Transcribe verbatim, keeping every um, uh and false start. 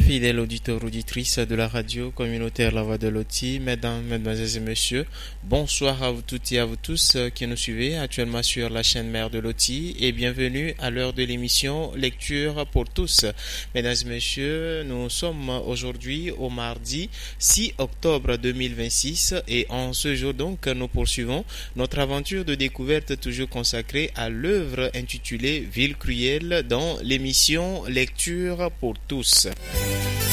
Fidèles auditeurs, auditrices de la radio communautaire La Voix de Loti, mesdames, mesdemoiselles et messieurs, bonsoir à vous toutes et à vous tous qui nous suivez actuellement sur la chaîne mère de Loti et bienvenue à l'heure de l'émission Lecture pour tous. Mesdames et messieurs, nous sommes aujourd'hui au mardi six octobre deux mille vingt-six et en ce jour donc nous poursuivons notre aventure de découverte toujours consacrée à l'œuvre intitulée Ville cruelle dans l'émission Lecture pour tous.